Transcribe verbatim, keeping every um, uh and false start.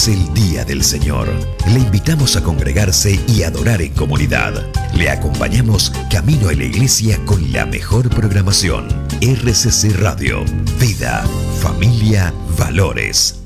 Es el Día del Señor. Le invitamos a congregarse y adorar en comunidad. Le acompañamos camino a la iglesia con la mejor programación. R C C Radio. Vida, familia, valores.